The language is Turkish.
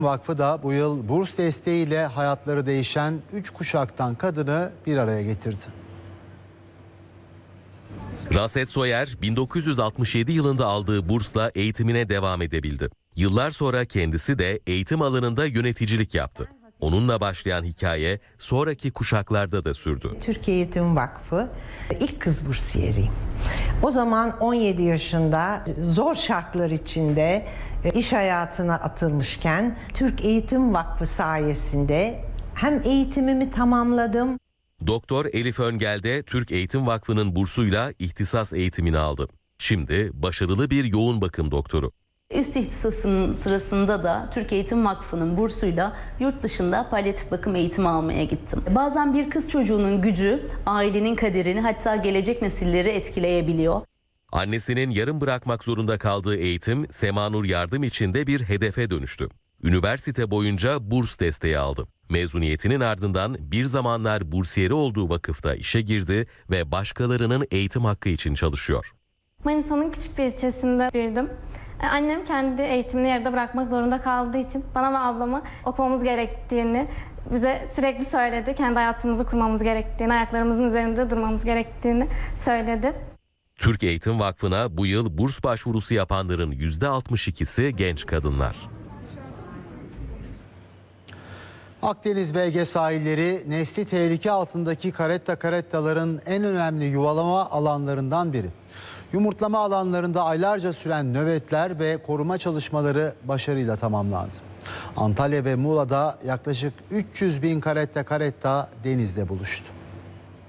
Vakfı da bu yıl burs desteğiyle hayatları değişen 3 kuşaktan kadını bir araya getirdi. Raset Soyer 1967 yılında aldığı bursla eğitimine devam edebildi. Yıllar sonra kendisi de eğitim alanında yöneticilik yaptı. Onunla başlayan hikaye sonraki kuşaklarda da sürdü. Türk Eğitim Vakfı ilk kız bursiyeriyim. O zaman 17 yaşında zor şartlar içinde iş hayatına atılmışken Türk Eğitim Vakfı sayesinde hem eğitimimi tamamladım. Doktor Elif Öngel de Türk Eğitim Vakfı'nın bursuyla ihtisas eğitimini aldı. Şimdi başarılı bir yoğun bakım doktoru. Üst ihtisasımın sırasında da Türk Eğitim Vakfı'nın bursuyla yurt dışında palyatif bakım eğitimi almaya gittim. Bazen bir kız çocuğunun gücü ailenin kaderini, hatta gelecek nesilleri etkileyebiliyor. Annesinin yarım bırakmak zorunda kaldığı eğitim Semanur Yardım için de bir hedefe dönüştü. Üniversite boyunca burs desteği aldı. Mezuniyetinin ardından bir zamanlar bursiyeri olduğu vakıfta işe girdi ve başkalarının eğitim hakkı için çalışıyor. Manisa'nın küçük bir ilçesinde büyüdüm. Annem kendi eğitimini yarıda bırakmak zorunda kaldığı için bana ve ablama okumamız gerektiğini bize sürekli söyledi. Kendi hayatımızı kurmamız gerektiğini, ayaklarımızın üzerinde durmamız gerektiğini söyledi. Türk Eğitim Vakfı'na bu yıl burs başvurusu yapanların %62'si genç kadınlar. Akdeniz ve Ege sahilleri nesli tehlike altındaki karettaların en önemli yuvalama alanlarından biri. Yumurtlama alanlarında aylarca süren nöbetler ve koruma çalışmaları başarıyla tamamlandı. Antalya ve Muğla'da yaklaşık 300 bin karetta denizle buluştu.